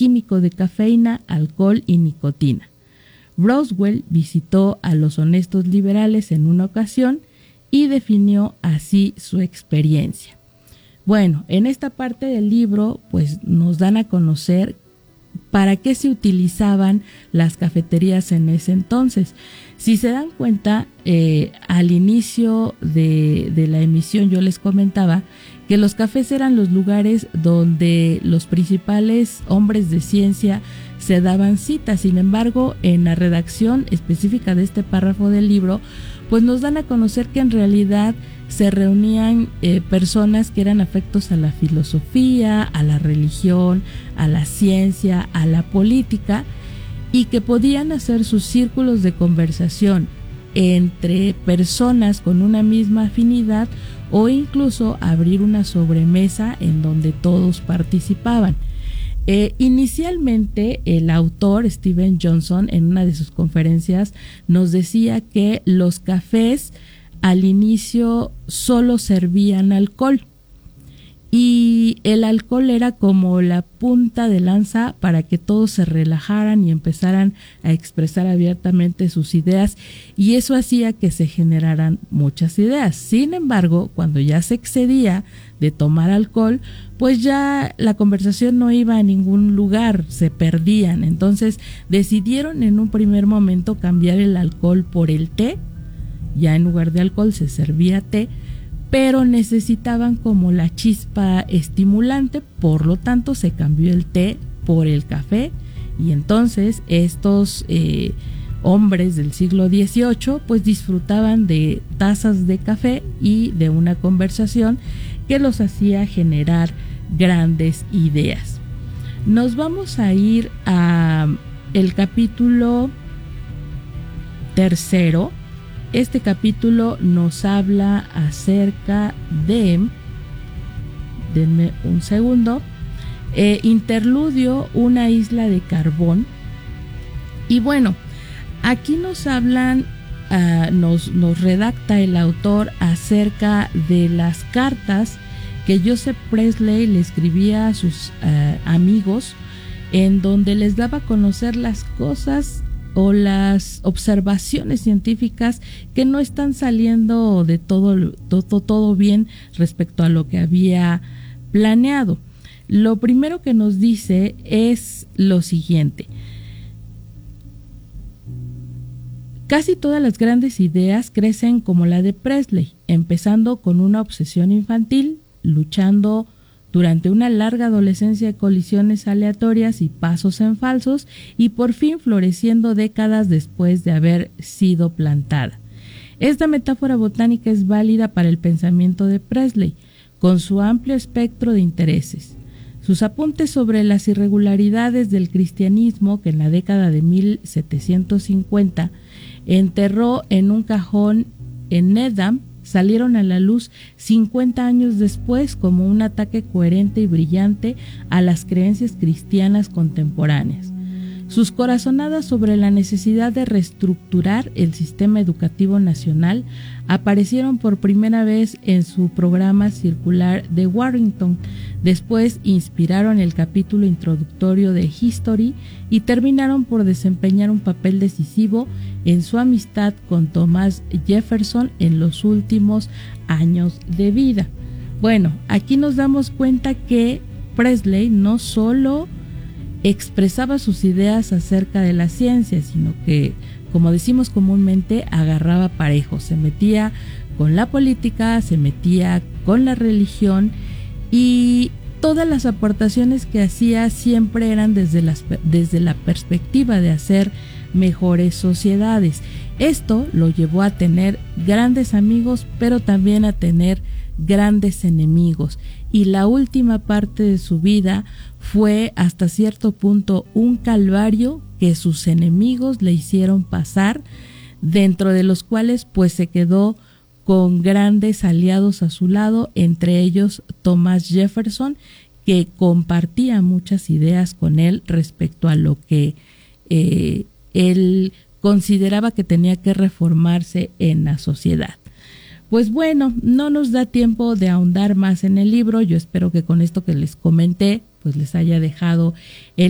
químico de cafeína, alcohol y nicotina. Boswell visitó a los honestos liberales en una ocasión y definió así su experiencia. Bueno, en esta parte del libro pues nos dan a conocer para qué se utilizaban las cafeterías en ese entonces. Si se dan cuenta, al inicio de la emisión yo les comentaba que los cafés eran los lugares donde los principales hombres de ciencia se daban cita. Sin embargo, en la redacción específica de este párrafo del libro, pues nos dan a conocer que en realidad se reunían personas que eran afectos a la filosofía, a la religión, a la ciencia, a la política, y que podían hacer sus círculos de conversación entre personas con una misma afinidad o incluso abrir una sobremesa en donde todos participaban. Inicialmente el autor Steven Johnson en una de sus conferencias nos decía que los cafés al inicio solo servían alcohol y el alcohol era como la punta de lanza para que todos se relajaran y empezaran a expresar abiertamente sus ideas, y eso hacía que se generaran muchas ideas. Sin embargo, cuando ya se excedía de tomar alcohol, pues ya la conversación no iba a ningún lugar, se perdían. Entonces decidieron en un primer momento cambiar el alcohol por el té. Ya en lugar de alcohol se servía té, pero necesitaban como la chispa estimulante, por lo tanto se cambió el té por el café, y entonces estos hombres del siglo XVIII pues disfrutaban de tazas de café y de una conversación que los hacía generar grandes ideas. Nos vamos a ir a el capítulo 3. Este capítulo nos habla acerca de, denme un segundo, interludio, una isla de carbón. Y bueno, aquí nos hablan, nos redacta el autor acerca de las cartas que Joseph Priestley le escribía a sus amigos, en donde les daba a conocer las cosas o las observaciones científicas que no están saliendo de todo bien respecto a lo que había planeado. Lo primero que nos dice es lo siguiente: casi todas las grandes ideas crecen como la de Priestley, empezando con una obsesión infantil, luchando durante una larga adolescencia de colisiones aleatorias y pasos en falsos, y por fin floreciendo décadas después de haber sido plantada. Esta metáfora botánica es válida para el pensamiento de Priestley, con su amplio espectro de intereses. Sus apuntes sobre las irregularidades del cristianismo, que en la década de 1750 enterró en un cajón en Needham, salieron a la luz 50 años después como un ataque coherente y brillante a las creencias cristianas contemporáneas. Sus corazonadas sobre la necesidad de reestructurar el sistema educativo nacional aparecieron por primera vez en su programa circular de Warrington. Después inspiraron el capítulo introductorio de History y terminaron por desempeñar un papel decisivo en su amistad con Thomas Jefferson en los últimos años de vida. Bueno, aquí nos damos cuenta que Priestley no solo expresaba sus ideas acerca de la ciencia, sino que, como decimos comúnmente, agarraba parejo, se metía con la política, se metía con la religión, y todas las aportaciones que hacía siempre eran desde la perspectiva de hacer mejores sociedades. Esto lo llevó a tener grandes amigos, pero también a tener grandes enemigos, y la última parte de su vida fue hasta cierto punto un calvario que sus enemigos le hicieron pasar, dentro de los cuales pues se quedó con grandes aliados a su lado, entre ellos Thomas Jefferson, que compartía muchas ideas con él respecto a lo que él consideraba que tenía que reformarse en la sociedad. Pues bueno, no nos da tiempo de ahondar más en el libro. Yo espero que con esto que les comenté pues les haya dejado el